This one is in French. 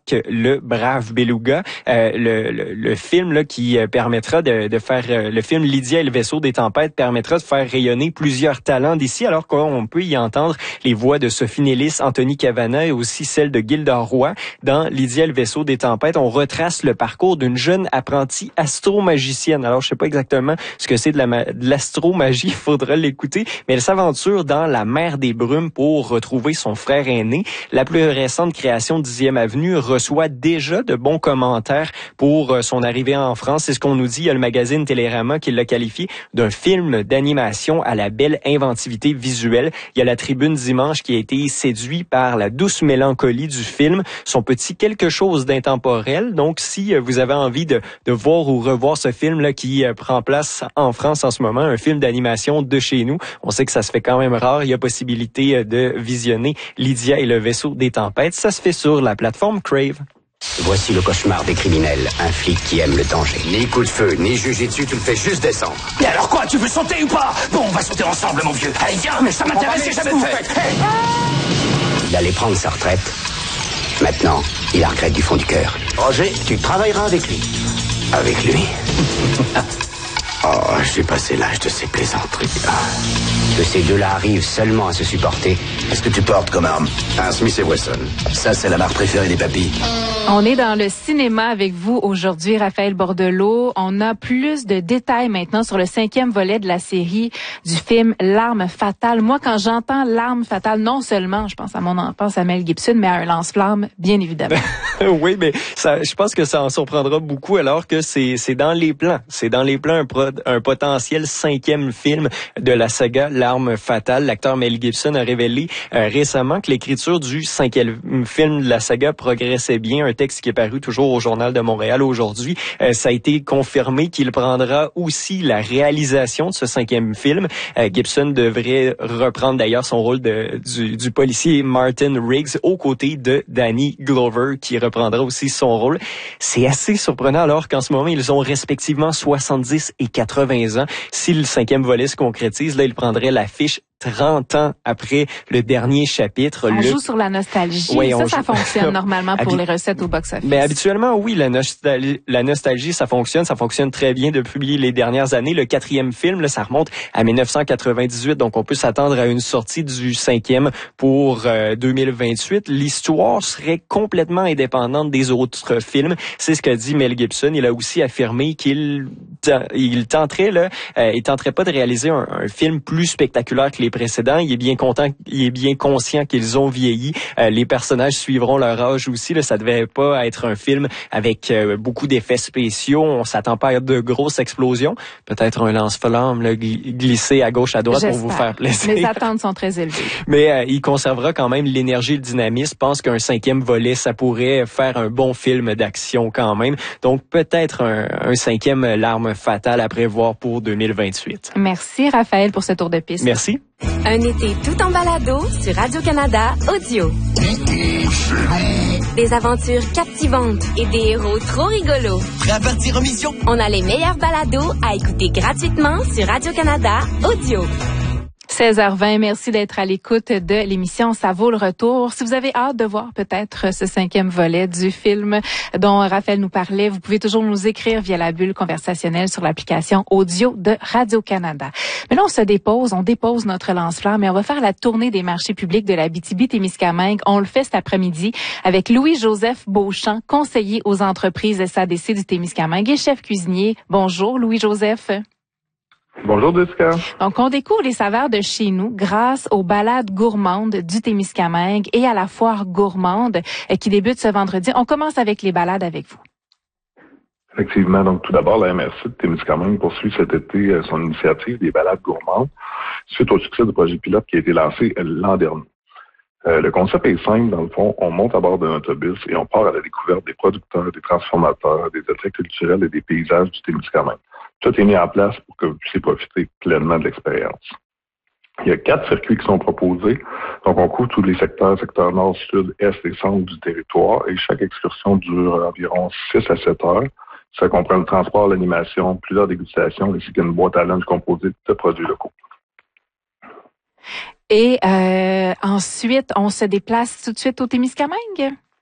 Jack le brave beluga, le film là qui permettra de faire le film Lydia et le vaisseau des tempêtes permettra de faire rayonner plusieurs talents d'ici, alors qu'on peut y entendre les voix de Sophie Nélis, Anthony Cavana et aussi celle de Gilda Roy. Dans Lydia et le vaisseau des tempêtes, on retrace le parcours d'une jeune apprentie astromagicienne. Alors, je sais pas exactement ce que c'est de l'astromagie, il faudra l'écouter, mais elle s'aventure dans la mer des brumes pour retrouver son frère aîné. La plus récente création 10e Avenue reçoit déjà de bons commentaires pour son arrivée en France. C'est ce qu'on nous dit. Il y a le magazine Télérama qui l'a qualifié d'un film d'animation à la belle inventivité visuelle. Il y a la Tribune Dimanche qui a été séduit par la douce mélancolie du film, son petit quelque chose d'intemporel. Donc, si vous avez envie de voir ou revoir ce film-là qui prend place en France en ce moment, un film d'animation de chez nous, on sait que ça se fait quand même rare. Il y a possibilité de visionner Lydia et le vaisseau des tempêtes. Ça se fait sur la plateforme Crave. Voici le cauchemar des criminels, un flic qui aime le danger. Ni coup de feu, ni jujitsu, tu le fais juste descendre. Mais alors quoi, tu veux sauter ou pas? Bon, on va sauter ensemble, mon vieux. Allez, viens, mais ça m'intéresse, j'ai jamais fait. Hey. Il allait prendre sa retraite. Maintenant, il la regrette du fond du cœur. Roger, tu travailleras avec lui. Avec lui? Oh, j'ai passé l'âge de ces plaisanteries. Que ces deux-là arrivent seulement à se supporter. Qu'est-ce que tu portes comme arme? Un Smith & Wesson. Ça, c'est la marque préférée des papilles. On est dans le cinéma avec vous aujourd'hui, Raphaël Bordelot. On a plus de détails maintenant sur le 5e volet de la série du film L'Arme fatale. Moi, quand j'entends L'Arme fatale, non seulement je pense à mon enfance à Mel Gibson, mais à un lance-flamme, bien évidemment. Oui, mais ça, je pense que ça en surprendra beaucoup alors que c'est dans les plans. C'est dans les plans un potentiel 5e film de la saga L'Arme fatale. L'acteur Mel Gibson a révélé récemment que l'écriture du 5e film de la saga progressait bien. Un texte qui est paru toujours au Journal de Montréal aujourd'hui. Ça a été confirmé qu'il prendra aussi la réalisation de ce 5e film. Gibson devrait reprendre d'ailleurs son rôle du policier Martin Riggs aux côtés de Danny Glover qui reprendra aussi son rôle. C'est assez surprenant alors qu'en ce moment, ils ont respectivement 70 et 80 ans. Si le 5e volet se concrétise, là, il prendrait l'affiche 30 ans après le dernier chapitre. On joue sur la nostalgie. Oui, ça fonctionne normalement pour les recettes au box-office. Mais habituellement, oui, la nostalgie, ça fonctionne très bien depuis les dernières années. Le 4e film, là, ça remonte à 1998, donc on peut s'attendre à une sortie du 5e pour 2028. L'histoire serait complètement indépendante des autres films. C'est ce qu'a dit Mel Gibson. Il a aussi affirmé qu'il tenterait pas de réaliser un film plus spectaculaire que les précédents. Il est bien conscient qu'ils ont vieilli. Les personnages suivront leur âge aussi. Là, ça devait pas être un film avec beaucoup d'effets spéciaux. On s'attend pas à de grosses explosions. Peut-être un lance-flamme glissé à gauche, à droite pour vous faire plaisir. Mes attentes sont très élevées. Mais il conservera quand même l'énergie et le dynamisme. Je pense qu'un 5e volet, ça pourrait faire un bon film d'action quand même. Donc peut-être un 5e L'Arme fatale à prévoir pour 2028. Merci Raphaël pour ce tour de piste. Merci. Un été tout en balado sur Radio-Canada Audio. Des aventures captivantes et des héros trop rigolos. Prêt à partir en mission? On a les meilleurs balados à écouter gratuitement sur Radio-Canada Audio. 16h20, merci d'être à l'écoute de l'émission Ça vaut le retour. Si vous avez hâte de voir peut-être ce 5e volet du film dont Raphaël nous parlait, vous pouvez toujours nous écrire via la bulle conversationnelle sur l'application audio de Radio-Canada. Mais là, on dépose notre lance-flamme et on va faire la tournée des marchés publics de l'Abitibi-Témiscamingue. On le fait cet après-midi avec Louis-Joseph Beauchamp, conseiller aux entreprises SADC du Témiscamingue et chef cuisinier. Bonjour Louis-Joseph. Bonjour Jessica. Donc, on découvre les saveurs de chez nous grâce aux balades gourmandes du Témiscamingue et à la foire gourmande qui débute ce vendredi. On commence avec les balades avec vous. Effectivement. Donc, tout d'abord, la MRC de Témiscamingue poursuit cet été son initiative des balades gourmandes suite au succès du projet pilote qui a été lancé l'an dernier. Le concept est simple. Dans le fond, on monte à bord d'un autobus et on part à la découverte des producteurs, des transformateurs, des attraits culturels et des paysages du Témiscamingue. Tout est mis en place pour que vous puissiez profiter pleinement de l'expérience. Il y a 4 circuits qui sont proposés. Donc, on couvre tous les secteurs nord, sud, est et centre du territoire. Et chaque excursion dure environ 6 à 7 heures. Ça comprend le transport, l'animation, plusieurs dégustations, ainsi qu'une boîte à lunch composée de produits locaux. Et ensuite, on se déplace tout de suite au Témiscamingue?